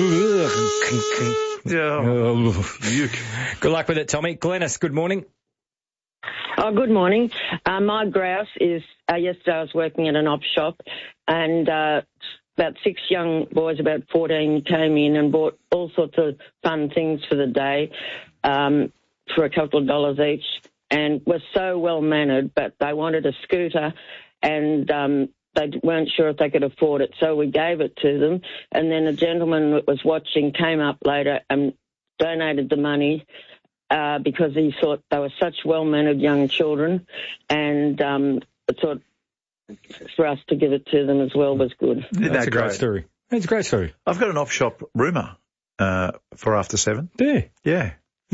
Good luck with it, Tommy. Glennis, good morning. Oh, good morning. My grouse is, yesterday I was working at an op shop and about 6 young boys, about 14, came in and bought all sorts of fun things for the day for a couple of dollars each and were so well-mannered, but they wanted a scooter and they weren't sure if they could afford it, so we gave it to them. And then a gentleman that was watching came up later and donated the money because he thought they were such well-mannered young children, and thought for us to give it to them as well was good. That's a great story. It's a great story. I've got an op shop rumour for after 7. Yeah.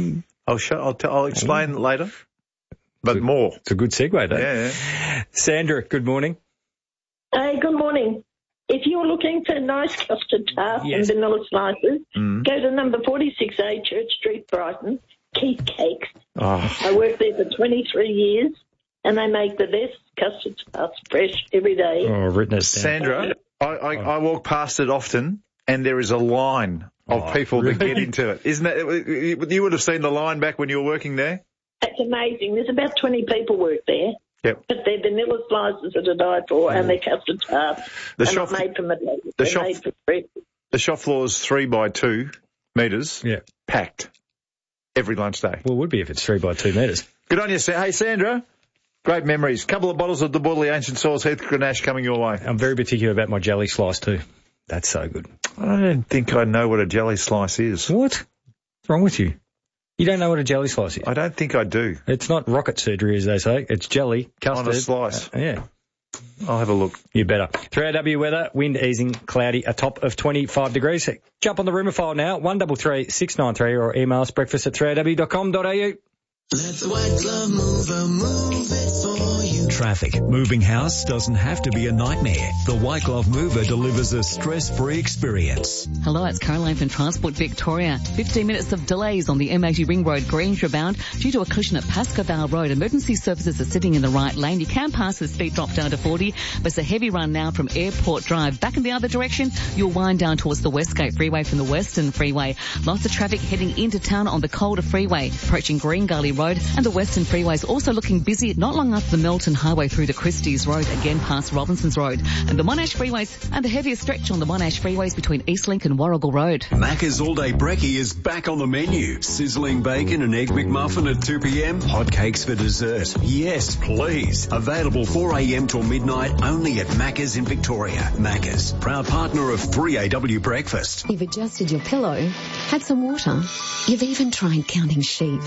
I'll explain later, but more. It's a good segue, though. Yeah. Sandra, good morning. Hey, good morning. If you're looking for nice custard tart and vanilla slices, go to number 46A Church Street, Brighton. Keith Cakes. I worked there for 23 years, and they make the best custard tarts fresh every day. Written it down. Sandra, I walk past it often, and there is a line of people that get into it. Isn't that? You would have seen the line back when you were working there? It's amazing. There's about 20 people work there. Yep. But they're vanilla slices that are died for, and they're custard tarts. They're not made from it. They're made for fresh. The shop floor is 3 by 2 metres. Yeah. Packed. Every lunch day. Well, it would be if it's 3 by 2 metres. Good on you, Hey, Sandra. Great memories. Couple of bottles of the Borley Ancient Soils Heath Grenache coming your way. I'm very particular about my jelly slice too. That's so good. I don't think I know what a jelly slice is. What? What's wrong with you? You don't know what a jelly slice is? I don't think I do. It's not rocket surgery, as they say. It's jelly, custard. On a slice. Yeah. I'll have a look. You better. 3AW weather, wind easing, cloudy, a top of 25 degrees. Jump on the rumour file now, 133 693, or email us breakfast@3AW.com.au. Let the White Glove Mover move it for you. Traffic. Moving house doesn't have to be a nightmare. The White Glove Mover delivers a stress-free experience. Hello, it's Caroline from Transport Victoria. 15 minutes of delays on the M80 Ring Road Grange bound due to a collision at Pascoe Road. Emergency services are sitting in the right lane. You can pass the speed drop down to 40, but it's a heavy run now from Airport Drive. Back in the other direction, you'll wind down towards the Westgate Freeway from the Western Freeway. Lots of traffic heading into town on the Calder Freeway, approaching Green Gully Road, and the Western Freeway is also looking busy not long after the Melton Highway through the Christie's Road, again past Robinson's Road. And the Monash Freeways and the heaviest stretch on the Monash Freeways between Eastlink and Warrigal Road. Macca's All Day Brekkie is back on the menu. Sizzling bacon and egg McMuffin at 2 p.m. Hot cakes for dessert. Yes, please. Available 4 a.m. till midnight only at Macca's in Victoria. Macca's, proud partner of 3AW Breakfast. You've adjusted your pillow, had some water. You've even tried counting sheep.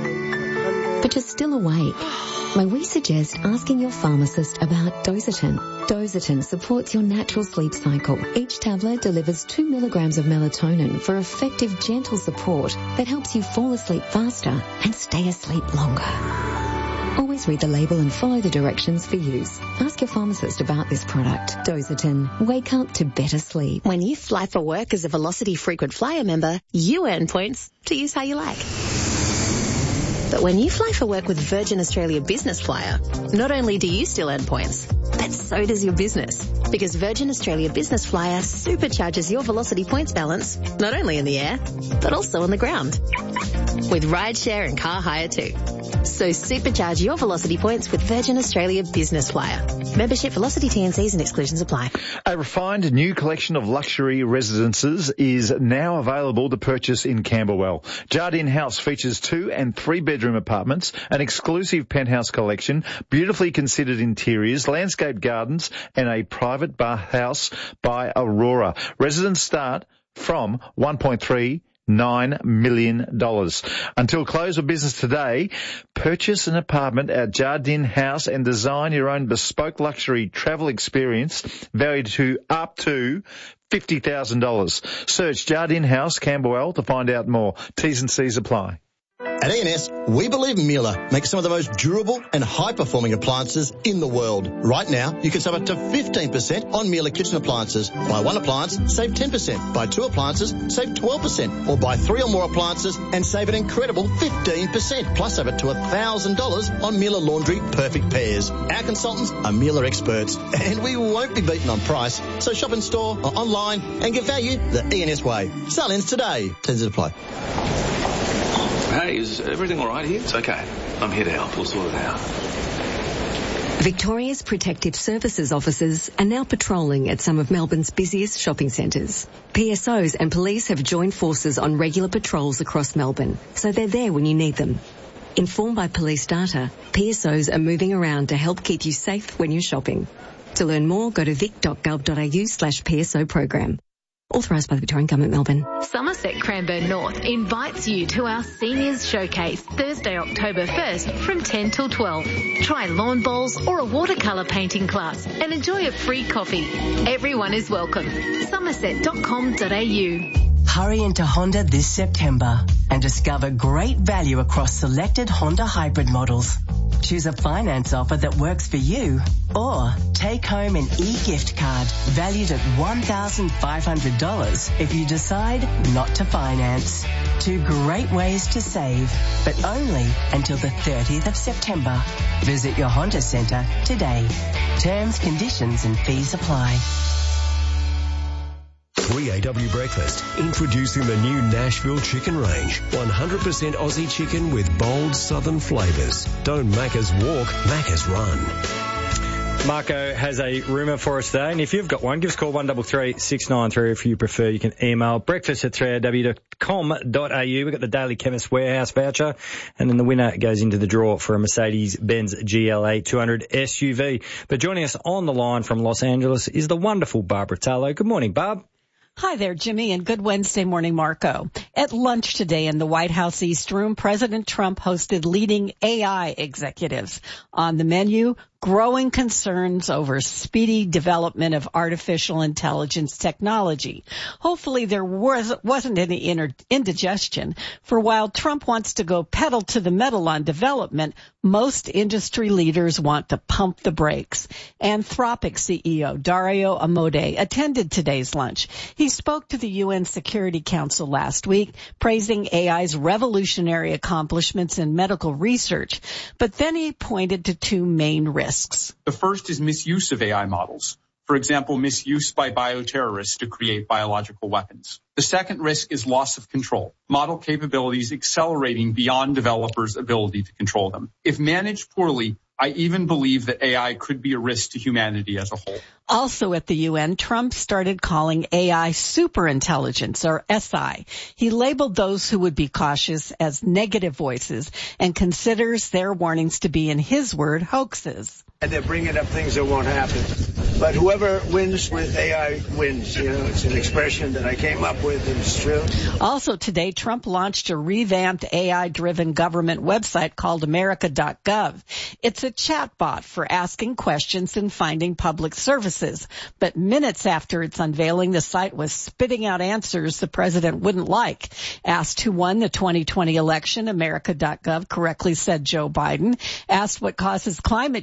But you're still awake. Well, we suggest asking your pharmacist about Dositin. Dositin supports your natural sleep cycle. Each tablet delivers 2 milligrams of melatonin for effective, gentle support that helps you fall asleep faster and stay asleep longer. Always read the label and follow the directions for use. Ask your pharmacist about this product. Dositin. Wake up to better sleep. When you fly for work as a Velocity Frequent Flyer member, you earn points to use how you like. But when you fly for work with Virgin Australia Business Flyer, not only do you still earn points, but so does your business. Because Virgin Australia Business Flyer supercharges your Velocity points balance, not only in the air, but also on the ground. With rideshare and car hire too. So supercharge your Velocity points with Virgin Australia Business Flyer. Membership, Velocity, T&Cs and exclusions apply. A refined new collection of luxury residences is now available to purchase in Camberwell. Jardine House features 2 and 3 bedroom apartments, an exclusive penthouse collection, beautifully considered interiors, landscaped gardens and a private bathhouse by Aurora. Residents start from $1.39 million. Until close of business today, purchase an apartment at Jardine House and design your own bespoke luxury travel experience valued to up to $50,000. Search Jardine House, Camberwell to find out more. T's and C's apply. At E&S, we believe Miele makes some of the most durable and high-performing appliances in the world. Right now, you can save up to 15% on Miele kitchen appliances. Buy 1 appliance, save 10%. Buy 2 appliances, save 12%. Or buy 3 or more appliances and save an incredible 15%. Plus save up to $1,000 on Miele Laundry Perfect Pairs. Our consultants are Miele experts, and we won't be beaten on price. So shop in store or online and get value the E&S way. Sale ends today. Terms apply. Hey, is everything all right here? It's okay. I'm here to help. We'll sort it out. Victoria's Protective Services officers are now patrolling at some of Melbourne's busiest shopping centres. PSOs and police have joined forces on regular patrols across Melbourne, so they're there when you need them. Informed by police data, PSOs are moving around to help keep you safe when you're shopping. To learn more, go to vic.gov.au/PSO program. Authorised by the Victorian Government, Melbourne. Somerset Cranbourne North invites you to our Seniors Showcase Thursday, October 1st from 10 till 12. Try lawn bowls or a watercolour painting class and enjoy a free coffee. Everyone is welcome. Somerset.com.au. Hurry into Honda this September and discover great value across selected Honda hybrid models. Choose a finance offer that works for you or take home an e-gift card valued at $1,500 if you decide not to finance. 2 great ways to save, but only until the 30th of September. Visit your Honda Centre today. Terms, conditions and fees apply. 3AW Breakfast, introducing the new Nashville Chicken Range. 100% Aussie chicken with bold southern flavours. Don't Macca's walk, Macca's run. Marco has a rumour for us today, and if you've got one, give us a call 133 693. If you prefer, you can email breakfast@3aw.com.au. We've got the Daily Chemist Warehouse voucher, and then the winner goes into the draw for a Mercedes-Benz GLA 200 SUV. But joining us on the line from Los Angeles is the wonderful Barbara Tallow. Good morning, Barb. Hi there, Jimmy, and good Wednesday morning, Marco. At lunch today in the White House East Room, President Trump hosted leading AI executives. On the menu, growing concerns over speedy development of artificial intelligence technology. Hopefully there wasn't any indigestion, for while Trump wants to go pedal to the metal on development, most industry leaders want to pump the brakes. Anthropic CEO Dario Amodei attended today's lunch. He spoke to the UN Security Council last week, praising AI's revolutionary accomplishments in medical research, but then he pointed to 2 main risks. The first is misuse of AI models. For example, misuse by bioterrorists to create biological weapons. The second risk is loss of control. Model capabilities accelerating beyond developers' ability to control them. If managed poorly, I even believe that AI could be a risk to humanity as a whole. Also at the UN, Trump started calling AI superintelligence, or SI. He labeled those who would be cautious as negative voices and considers their warnings to be, in his word, hoaxes. And they're bringing up things that won't happen. But whoever wins with AI wins. You know, it's an expression that I came up with, and it's true. Also today, Trump launched a revamped AI-driven government website called America.gov. It's a chatbot for asking questions and finding public services. But minutes after its unveiling, the site was spitting out answers the president wouldn't like. Asked who won the 2020 election, America.gov correctly said Joe Biden. Asked what causes climate change,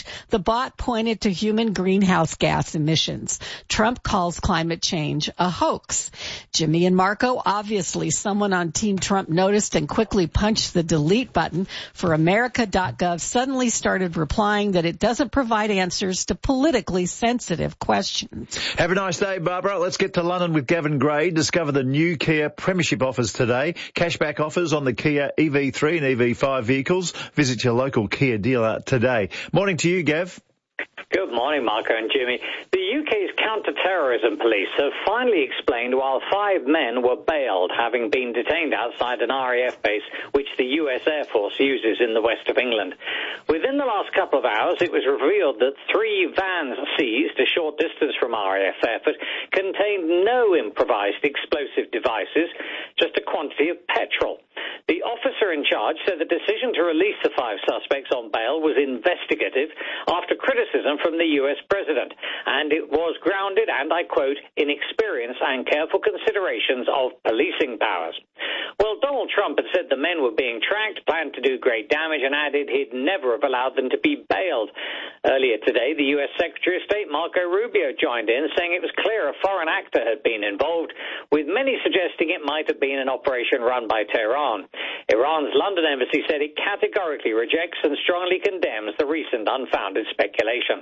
The bot pointed to human greenhouse gas emissions. Trump calls climate change a hoax. Jimmy and Marco, obviously someone on Team Trump noticed and quickly punched the delete button. For America.gov suddenly started replying that it doesn't provide answers to politically sensitive questions. Have a nice day, Barbara. Let's get to London with Gavin Gray. Discover the new Kia Premiership offers today. Cashback offers on the Kia EV3 and EV5 vehicles. Visit your local Kia dealer today. Morning to you, Gav. Good morning, Marco and Jimmy. The UK's counter-terrorism police have finally explained why 5 men were bailed, having been detained outside an RAF base which the US Air Force uses in the west of England. Within the last couple of hours, it was revealed that 3 vans seized a short distance from RAF Airport contained no improvised explosive devices, just a quantity of petrol. The officer in charge said the decision to release the 5 suspects on bail was investigative after criticism from the US president, and it was grounded, and I quote, in experience and careful considerations of policing powers. Well, Donald Trump had said the men were being tracked, planned to do great damage, and added he'd never have allowed them to be bailed. Earlier today, the US Secretary of State Marco Rubio joined in, saying it was clear a foreign actor had been involved, with many suggesting it might have been an operation run by Tehran. Iran's London embassy said it categorically rejects and strongly condemns the recent unfounded speculation.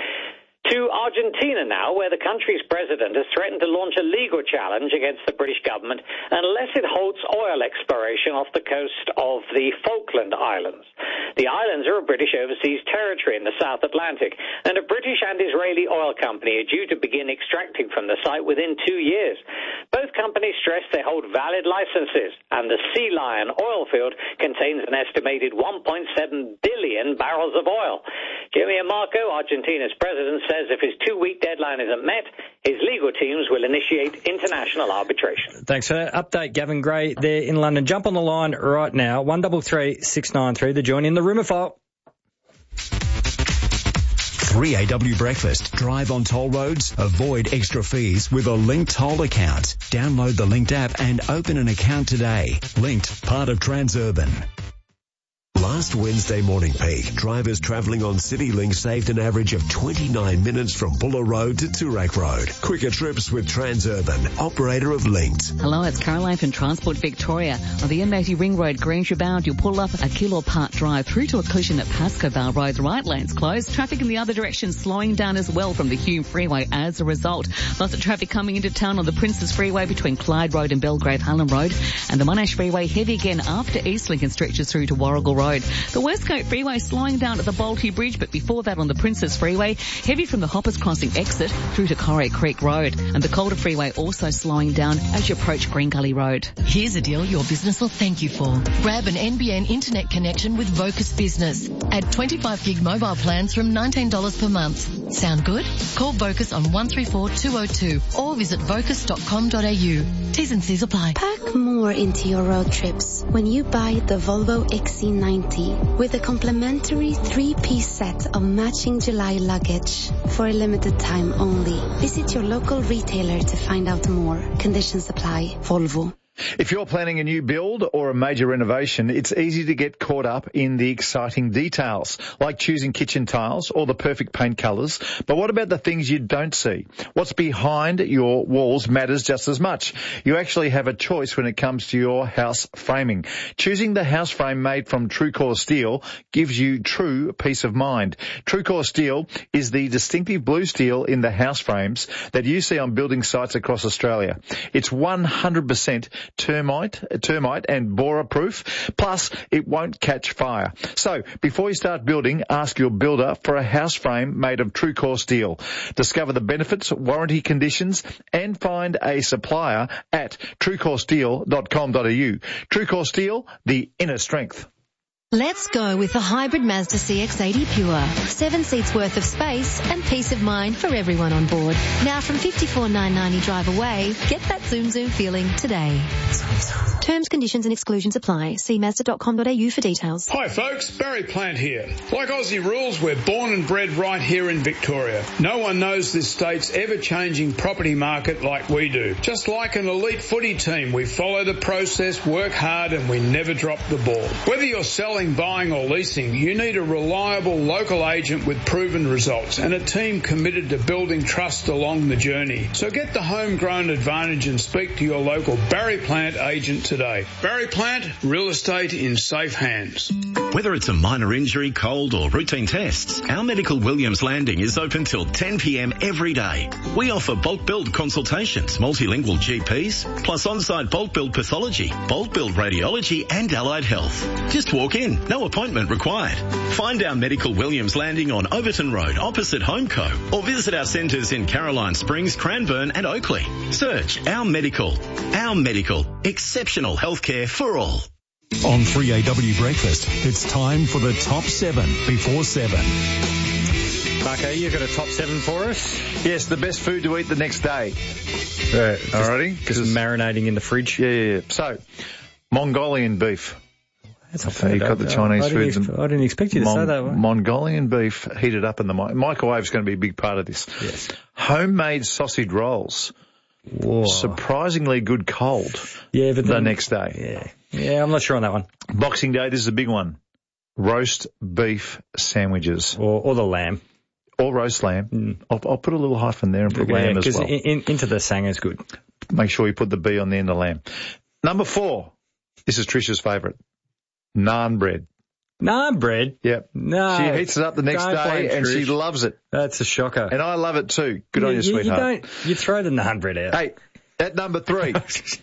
To Argentina now, where the country's president has threatened to launch a legal challenge against the British government unless it halts oil exploration off the coast of the Falkland Islands. The islands are a British overseas territory in the South Atlantic, and a British and Israeli oil company are due to begin extracting from the site within 2 years. Both companies stress they hold valid licenses, and the Sea Lion oil field contains an estimated 1.7 billion barrels of oil. Jimmy and Marco, Argentina's president, says if his 2-week deadline isn't met, his legal teams will initiate international arbitration. Thanks for that update, Gavin Gray there in London. Jump on the line right now, 133 693, the join in the rumour file. 3AW Breakfast. Drive on toll roads. Avoid extra fees with a Linked Toll account. Download the Linked app and open an account today. Linked, part of Transurban. Last Wednesday morning peak, drivers travelling on CityLink saved an average of 29 minutes from Buller Road to Toorak Road. Quicker trips with Transurban, operator of Linked. Hello, it's Caroline from Transport Victoria. On the M80 Ring Road, Greenshire bound, you'll pull up a Killor Park Drive through to a collision at Pascoe Vale Road. The right lane's closed. Traffic in the other direction slowing down as well from the Hume Freeway as a result. Lots of traffic coming into town on the Princes Freeway between Clyde Road and Belgrave Hallam Road. And the Monash Freeway heavy again after Eastlink and stretches through to Warrigal Road. The Westcote Freeway slowing down at the Bolte Bridge, but before that on the Princes Freeway, heavy from the Hoppers Crossing exit through to Corrie Creek Road. And the Calder Freeway also slowing down as you approach Green Gully Road. Here's a deal your business will thank you for. Grab an NBN internet connection with Vocus Business. Add 25 gig mobile plans from $19 per month. Sound good? Call Vocus on 134 202 or visit vocus.com.au. T's and C's apply. Pack more into your road trips when you buy the Volvo XC90 with a complimentary 3-piece set of matching July luggage for a limited time only. Visit your local retailer to find out more. Conditions apply. Volvo. If you're planning a new build or a major renovation, it's easy to get caught up in the exciting details, like choosing kitchen tiles or the perfect paint colours. But what about the things you don't see? What's behind your walls matters just as much. You actually have a choice when it comes to your house framing. Choosing the house frame made from TrueCore steel gives you true peace of mind. TrueCore steel is the distinctive blue steel in the house frames that you see on building sites across Australia. It's 100% termite and borer proof, plus it won't catch fire. So before you start building, ask your builder for a house frame made of TrueCore steel. Discover the benefits, warranty conditions and find a supplier at truecoresteel.com.au. TrueCore Steel, the inner strength. Let's go with the hybrid Mazda CX-80 Pure. 7 seats worth of space and peace of mind for everyone on board. Now from $54,990 drive away, get that zoom feeling today. Terms, conditions and exclusions apply. See Mazda.com.au for details. Hi folks, Barry Plant here. Like Aussie rules, we're born and bred right here in Victoria. No one knows this state's ever-changing property market like we do. Just like an elite footy team, we follow the process, work hard and we never drop the ball. Whether you're selling selling, buying or leasing, you need a reliable local agent with proven results and a team committed to building trust along the journey. So get the homegrown advantage and speak to your local Barry Plant agent today. Barry Plant, real estate in safe hands. Whether it's a minor injury, cold or routine tests, Our Medical Williams Landing is open till 10 p.m. every day. We offer bulk billed consultations, multilingual GPs, plus on-site bulk billed pathology, bulk billed radiology and allied health. Just walk in, no appointment required. Find Our Medical Williams Landing on Overton Road opposite Homeco or visit our centres in Caroline Springs, Cranbourne and Oakley. Search Our Medical. Our Medical. Exceptional healthcare for all. On 3AW Breakfast, it's time for the top 7 before 7. Marco, you've got a top 7 for us? Yes, the best food to eat the next day. Alrighty? Just marinating in the fridge? Yeah. So, Mongolian beef. That's not bad. You've got the Chinese foods. I didn't expect you to say that. Mongolian beef heated up in the microwave is going to be a big part of this. Yes. Homemade sausage rolls. Whoa. Surprisingly good cold. Yeah, but the next day. Yeah, I'm not sure on that one. Boxing Day, this is a big one. Roast beef sandwiches. Or the lamb. Or roast lamb. I'll put a little hyphen there and put lamb as well. Into the sang is good. Make sure you put the B on the end of lamb. Number 4. This is Trisha's favourite. Naan bread. Naan bread? Yep. No. She heats it up the next day and she loves it. That's a shocker. And I love it too. Good on you, sweetheart. You throw the naan bread out. Hey, at number 3,